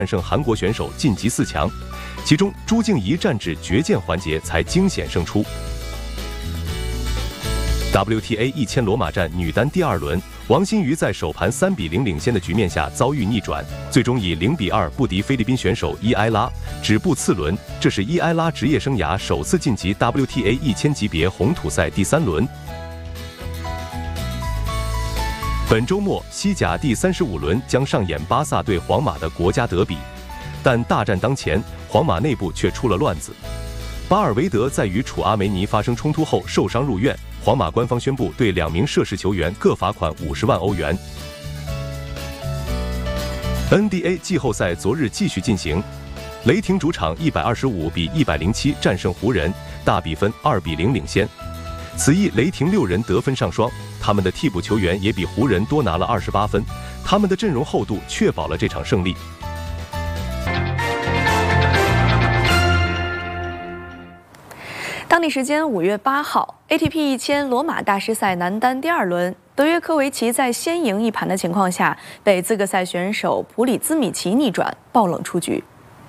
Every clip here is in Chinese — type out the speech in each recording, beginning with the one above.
胜韩国选手晋级4强，其中朱静怡战至决战环节才惊险胜出。WTA 1000罗马站女单第2轮，王欣瑜在首盘3比0领先的局面下遭遇逆转，最终以0比2不敌菲律宾选手伊埃拉，止步次轮。这是伊埃拉职业生涯首次晋级 WTA 1000级别红土赛第3轮。本周末，西甲第35轮将上演巴萨对皇马的国家德比，但大战当前，皇马内部却出了乱子。巴尔维德在与楚阿梅尼发生冲突后受伤入院，皇马官方宣布对2名涉事球员各罚款50万欧元。NBA 季后赛昨日继续进行，雷霆主场125比107战胜湖人，大比分2比0领先。此役雷霆6人得分上双，他们的替补球员也比湖人多拿了28分，他们的阵容厚度确保了这场胜利。 当地时间5月8号 ，ATP 1000罗马大师赛男单第2轮，德约科维奇在先赢1盘的情况下，被资格赛选手普里兹米奇逆转，爆冷出局。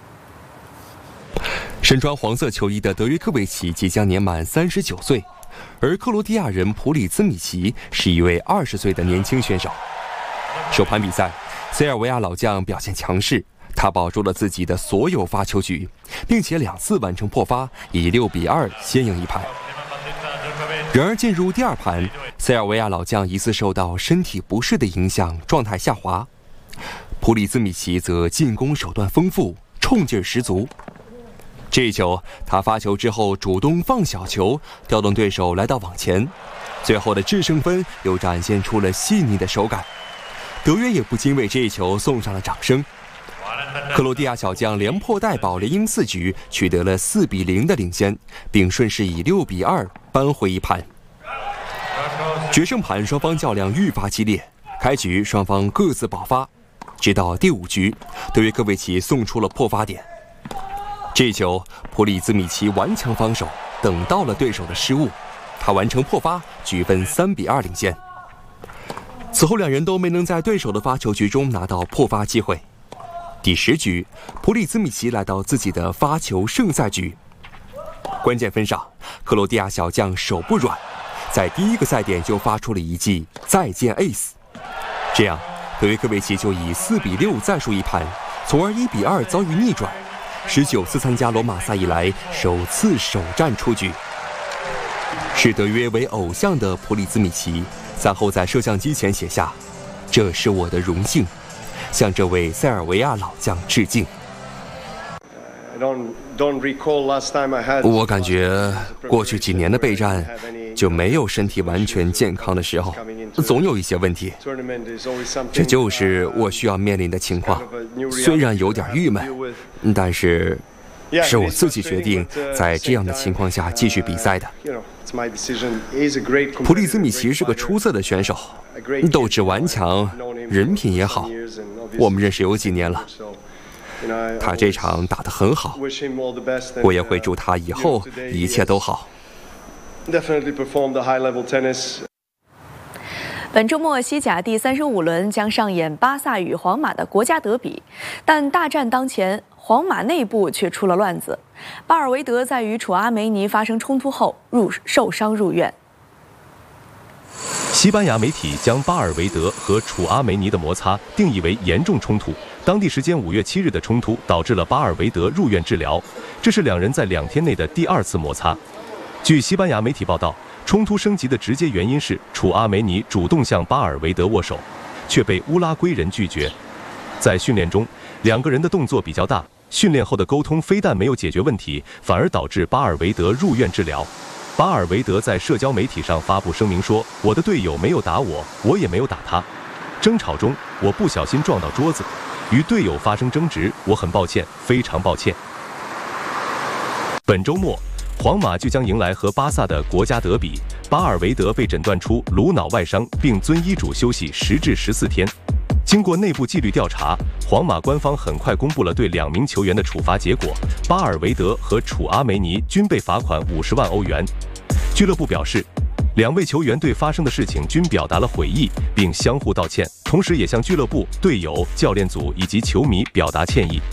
身穿黄色球衣的德约科维奇即将年满39岁，而克罗地亚人普里兹米奇是一位20岁的年轻选手。首盘比赛，塞尔维亚老将表现强势。他保住了自己的所有发球局，并且2次完成破发，以6比2先赢1盘。然而进入第2盘，塞尔维亚老将疑似受到身体不适的影响，状态下滑。普里兹米奇则进攻手段丰富，冲劲十足。这一球，他发球之后主动放小球，调动对手来到网前，最后的制胜分又展现出了细腻的手感。德约也不禁为这一球送上了掌声。克罗地亚小将连破带保连赢4局，取得了4比0的领先，并顺势以6比2扳回1盘。决胜盘双方较量愈发激烈，开局双方各自爆发，直到第5局，德约科维奇送出了破发点。这一球，普里兹米奇顽强防守，等到了对手的失误，他完成破发，局分3比2领先。此后两人都没能在对手的发球局中拿到破发机会。第10局，普里兹米奇来到自己的发球胜赛局。关键分上，克罗地亚小将手不软，在第1个赛点就发出了一记再见 ace。这样，德约科维奇就以4比6再输1盘，从而1比2遭遇逆转。19次参加罗马赛以来首次首战出局。视德约为偶像的普里兹米奇赛后在摄像机前写下：“这是我的荣幸。”向这位塞尔维亚老将致敬。我感觉过去几年的备战就没有身体完全健康的时候，总有一些问题。这就是我需要面临的情况。虽然有点郁闷，但是是我自己决定在这样的情况下继续比赛的。普里兹米奇是个出色的选手，斗志顽强，人品也好。我们认识有几年了，他这场打得很好，我也会祝他以后一切都好。 本周末西甲第35轮将上演巴萨与皇马的国家德比，但大战当前，皇马内部却出了乱子。巴尔维德在与楚阿梅尼发生冲突后受伤入院。 西班牙媒体将巴尔维德和楚阿梅尼的摩擦定义为严重冲突。当地时间5月7日的冲突导致了巴尔维德入院治疗，这是两人在2天内的第2次摩擦。据西班牙媒体报道，冲突升级的直接原因是楚阿梅尼主动向巴尔维德握手，却被乌拉圭人拒绝。在训练中，2个人的动作比较大，训练后的沟通非但没有解决问题，反而导致巴尔维德入院治疗。巴尔维德在社交媒体上发布声明说：“我的队友没有打我，我也没有打他。争吵中，我不小心撞到桌子，与队友发生争执，我很抱歉，非常抱歉。”本周末，皇马就将迎来和巴萨的国家德比。巴尔维德被诊断出颅脑外伤，并遵医嘱休息10至14天。经过内部纪律调查，皇马官方很快公布了对2名球员的处罚结果，巴尔维德和楚阿梅尼均被罚款50万欧元。俱乐部表示， 两位球员对发生的事情均表达了悔意，并相互道歉，同时也向俱乐部、队友、教练组以及球迷表达歉意。